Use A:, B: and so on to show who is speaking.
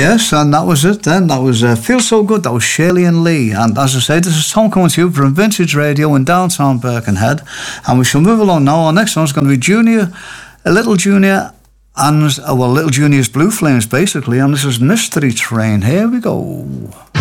A: Yes, and that was it then. That was Feel So Good. That was Shirley and Lee. And as I said, this is Tom coming to you from Vintage Radio in downtown Birkenhead. And we shall move along now. Our next one is going to be Junior, a Little Junior, and, Little Junior's Blue Flames, basically. And this is Mystery Train. Here we go.